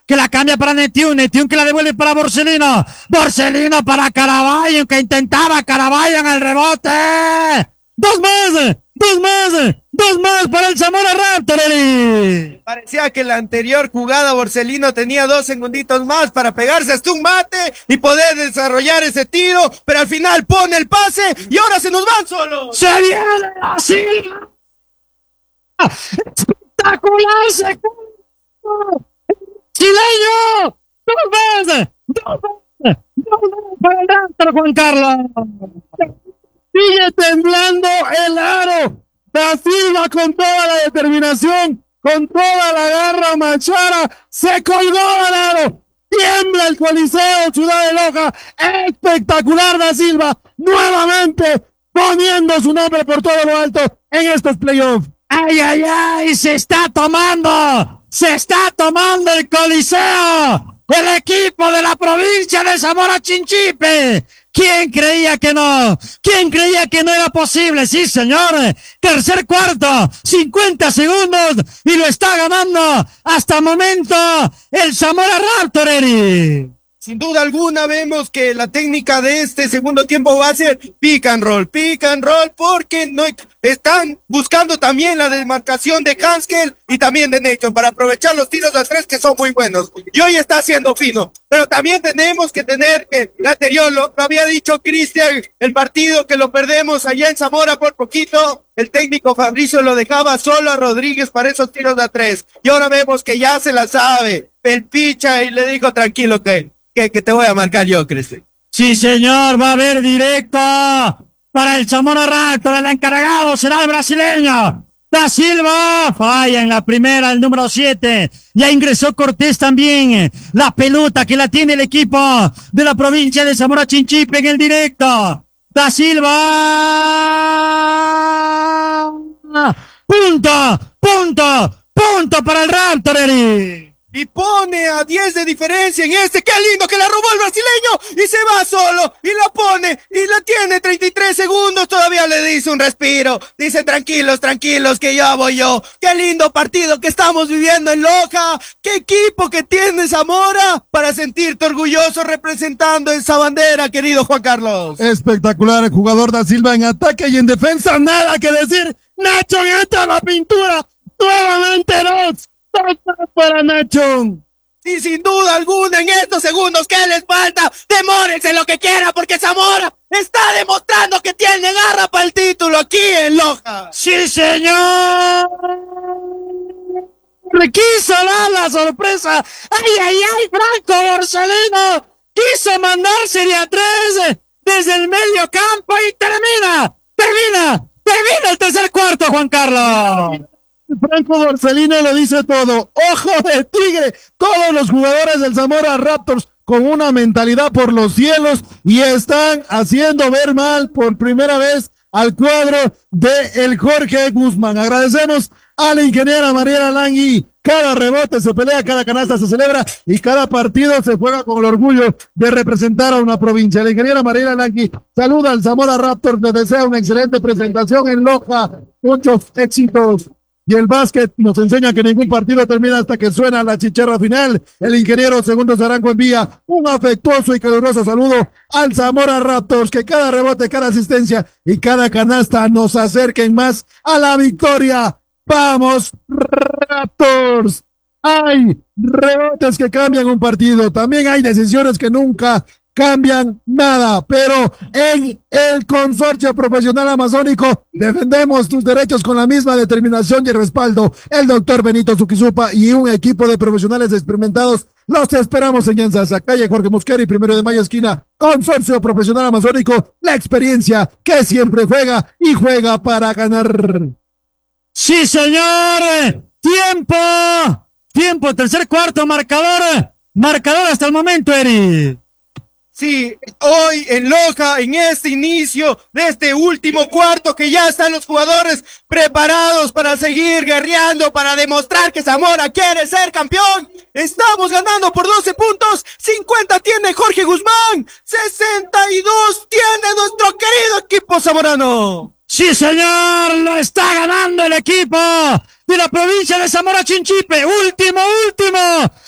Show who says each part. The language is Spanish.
Speaker 1: que la cambia para Netiún que la devuelve para Borsellino para Caraballo, que intentaba Caraballo en el rebote. Dos más para el Zamora Raptor.
Speaker 2: Parecía que en la anterior jugada Borsellino tenía 2 segunditos más para pegarse hasta un mate y poder desarrollar ese tiro, pero al final pone el pase y ahora se nos van solos.
Speaker 1: Se viene la Silva. Espectacular segundo. Chileño. Dos más para el Raptor, Juan Carlos. Sigue temblando el aro. Da Silva con toda la determinación, con toda la garra Machara, se colgó al aro. Tiembla el Coliseo Ciudad de Loja. Espectacular Da Silva, nuevamente poniendo su nombre por todo lo alto en estos playoffs. ¡Ay! Se está tomando el Coliseo, el equipo de la provincia de Zamora Chinchipe. ¿Quién creía que no? ¿Quién creía que no era posible? Sí, señor. Tercer cuarto, 50 segundos y lo está ganando hasta el momento el Zamora Raptor, Eri.
Speaker 2: Sin duda alguna vemos que la técnica de este segundo tiempo va a ser pick and roll, porque no están buscando también la demarcación de Hanskel y también de Nation para aprovechar los tiros de 3 que son muy buenos. Y hoy está haciendo fino, pero también tenemos que tener que el anterior, lo había dicho Cristian, el partido que lo perdemos allá en Zamora por poquito, el técnico Fabricio lo dejaba solo a Rodríguez para esos tiros de 3. Y ahora vemos que ya se la sabe, el picha y le dijo tranquilo que te voy a marcar yo, Cristian.
Speaker 1: Sí, señor, va a haber directo para el Zamora Raptor. El encargado será el brasileño Da Silva. Falla en la primera, el número 7. Ya ingresó Cortés también. La pelota que la tiene el equipo de la provincia de Zamora Chinchipe en el directo. Da Silva. Punto para el Raptor, Eri.
Speaker 2: Y pone a 10 de diferencia en este. ¡Qué lindo que la robó el brasileño! Y se va solo. Y la pone. Y la tiene 33 segundos. Todavía le dice un respiro. Dice tranquilos, que ya voy yo. ¡Qué lindo partido que estamos viviendo en Loja! ¡Qué equipo que tiene Zamora! Para sentirte orgulloso representando esa bandera, querido Juan Carlos.
Speaker 3: Espectacular el jugador Da Silva en ataque y en defensa. Nada que decir. Nacho entra la pintura. Nuevamente dos para Nacho.
Speaker 2: Sí, sin duda alguna, en estos segundos que les falta, demórense lo que quiera, porque Zamora está demostrando que tiene garra para el título aquí en Loja.
Speaker 1: Sí, señor. Le quiso dar la sorpresa. ¡Ay, Franco Borsellino! Quiso mandarse de a 3 desde el medio campo y termina el tercer cuarto, Juan Carlos.
Speaker 3: Franco Borsellino lo dice todo. Ojo de tigre. Todos los jugadores del Zamora Raptors con una mentalidad por los cielos y están haciendo ver mal por primera vez al cuadro de el Jorge Guzmán. Agradecemos a la ingeniera Mariela Langui. Cada rebote se pelea, cada canasta se celebra y cada partido se juega con el orgullo de representar a una provincia. La ingeniera Mariela Langui saluda al Zamora Raptors, le desea una excelente presentación en Loja, muchos éxitos. Y el básquet nos enseña que ningún partido termina hasta que suena la chicharra final. El ingeniero Segundo Zarango envía un afectuoso y caluroso saludo al Zamora Raptors, que cada rebote, cada asistencia y cada canasta nos acerquen más a la victoria. ¡Vamos, Raptors! Hay rebotes que cambian un partido, también hay decisiones que nunca cambian nada, pero en el Consorcio Profesional Amazónico defendemos tus derechos con la misma determinación y respaldo. El doctor Benito Zuquisupa y un equipo de profesionales experimentados los esperamos en Yanzasa, calle Jorge Mosquera y 1 de Mayo esquina. Consorcio Profesional Amazónico, la experiencia que siempre juega y juega para ganar.
Speaker 1: Sí, señor. Tiempo, tercer cuarto, marcador hasta el momento, Eri.
Speaker 2: Sí, hoy en Loja, en este inicio de este último cuarto, que ya están los jugadores preparados para seguir guerreando, para demostrar que Zamora quiere ser campeón. Estamos ganando por 12 puntos, 50 tiene Jorge Guzmán, 62 tiene nuestro querido equipo zamorano.
Speaker 1: Sí, señor, lo está ganando el equipo de la provincia de Zamora Chinchipe. Último.